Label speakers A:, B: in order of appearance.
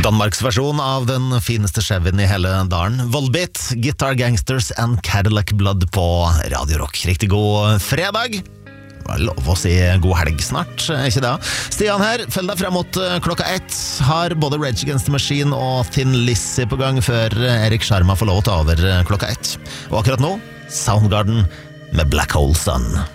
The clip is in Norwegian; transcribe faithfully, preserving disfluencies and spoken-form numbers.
A: Danmarks versjon av den fineste Chevyen i hele dalen. Volbeat, Guitar Gangsters and Cadillac Blood på Radio Rock. Riktig god fredag. Det var lov å si god helg snart, er ikke det? Stian her, følg deg frem mot klokka ett. Har både Rage Against the Machine og Thin Lizzy på gang før Erik Sharma får lov å ta over klokka ett. Og akkurat nå, Soundgarden med Black Hole Sun.